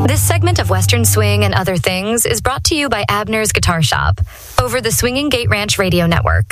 This segment of Western Swing and Other Things is brought to you by Abner's Guitar Shop over the Swinging Gate Ranch Radio Network.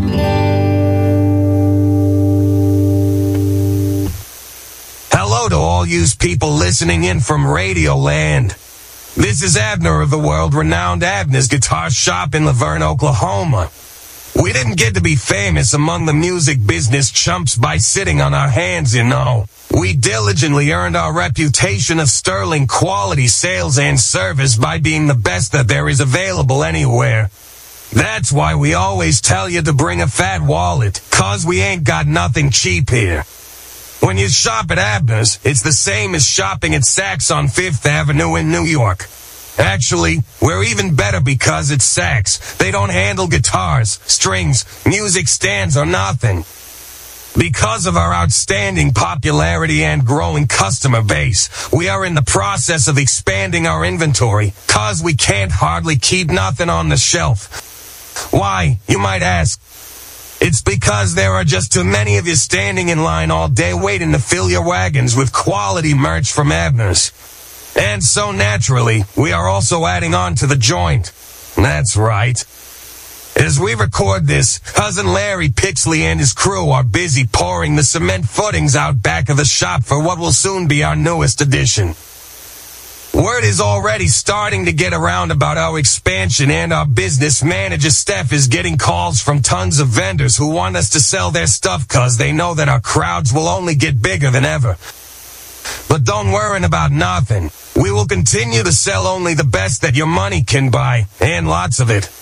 Hello to all yous people listening in from Radio Land. This is Abner of the world-renowned Abner's Guitar Shop in Laverne, Oklahoma. We didn't get to be famous among the music business chumps by sitting on our hands, you know. We diligently earned our reputation of sterling quality sales and service by being the best that there is available anywhere. That's why we always tell you to bring a fat wallet, 'cause we ain't got nothing cheap here. When you shop at Abner's, it's the same as shopping at Saks on 5th Avenue in New York. Actually, we're even better because at Saks, they don't handle guitars, strings, music stands, or nothing. Because of our outstanding popularity and growing customer base, we are in the process of expanding our inventory, 'cause we can't hardly keep nothing on the shelf. Why, you might ask? It's because there are just too many of you standing in line all day waiting to fill your wagons with quality merch from Abner's. And so naturally, we are also adding on to the joint. That's right. As we record this, Cousin Larry Pixley and his crew are busy pouring the cement footings out back of the shop for what will soon be our newest addition. Word is already starting to get around about our expansion, and our business manager Steph is getting calls from tons of vendors who want us to sell their stuff 'cause they know that our crowds will only get bigger than ever. But don't worry about nothing. We will continue to sell only the best that your money can buy, and lots of it.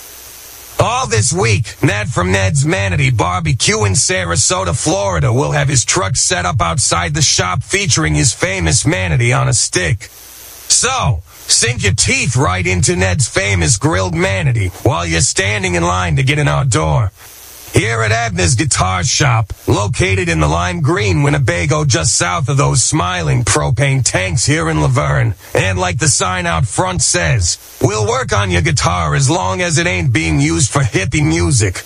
All this week, Ned from Ned's Manatee Barbecue in Sarasota, Florida will have his truck set up outside the shop featuring his famous manatee on a stick. So, sink your teeth right into Ned's famous grilled manatee while you're standing in line to get in our door. Here at Abner's Guitar Shop, located in the lime green Winnebago just south of those smiling propane tanks here in Laverne. And like the sign out front says, we'll work on your guitar as long as it ain't being used for hippie music.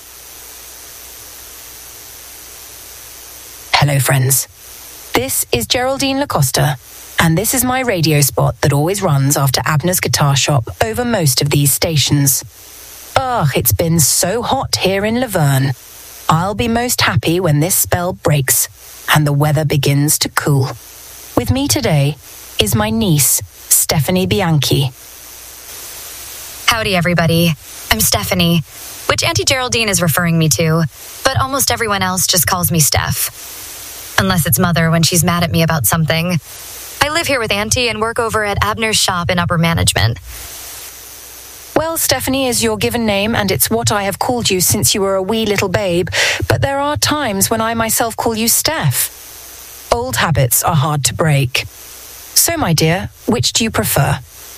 Hello, friends. This is Geraldine Lacosta, and this is my radio spot that always runs after Abner's Guitar Shop over most of these stations. Ugh, it's been so hot here in Laverne. I'll be most happy when this spell breaks and the weather begins to cool. With me today is my niece, Stephanie Bianchi. Howdy, everybody. I'm Stephanie, which Auntie Geraldine is referring me to, but almost everyone else just calls me Steph. Unless it's Mother when she's mad at me about something. I live here with Auntie and work over at Abner's shop in upper management. Well, Stephanie is your given name, and it's what I have called you since you were a wee little babe, but there are times when I myself call you Steph. Old habits are hard to break. So, my dear, which do you prefer?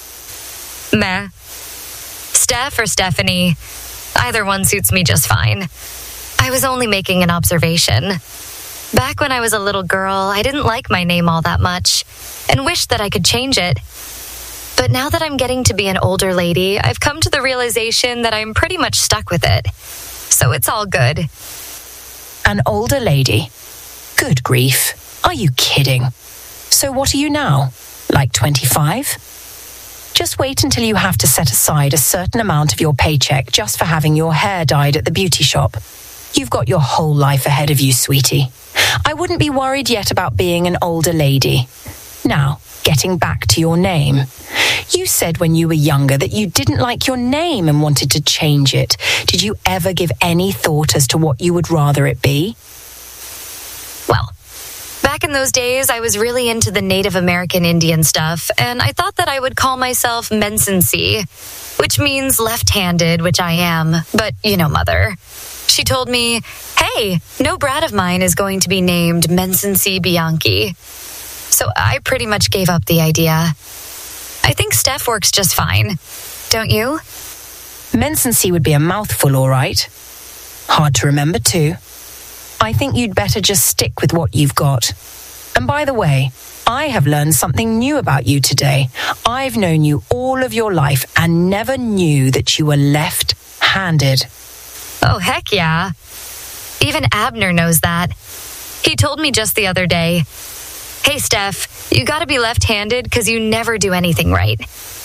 Meh. Steph or Stephanie, either one suits me just fine. I was only making an observation. Back when I was a little girl, I didn't like my name all that much, and wished that I could change it. But now that I'm getting to be an older lady, I've come to the realization that I'm pretty much stuck with it. So it's all good. An older lady? Good grief. Are you kidding? So what are you now? Like 25? Just wait until you have to set aside a certain amount of your paycheck just for having your hair dyed at the beauty shop. You've got your whole life ahead of you, sweetie. I wouldn't be worried yet about being an older lady. Now, getting back to your name. You said when you were younger that you didn't like your name and wanted to change it. Did you ever give any thought as to what you would rather it be? Well, back in those days, I was really into the Native American Indian stuff, and I thought that I would call myself Mensensi, which means left-handed, which I am, but you know, Mother. She told me, hey, no brat of mine is going to be named Mensensi Bianchi. So I pretty much gave up the idea. I think Steph works just fine. Don't you? Mensensi would be a mouthful, all right. Hard to remember, too. I think you'd better just stick with what you've got. And by the way, I have learned something new about you today. I've known you all of your life and never knew that you were left-handed. Oh, heck yeah. Even Abner knows that. He told me just the other day, hey, Steph, You gotta be left-handed because you never do anything right.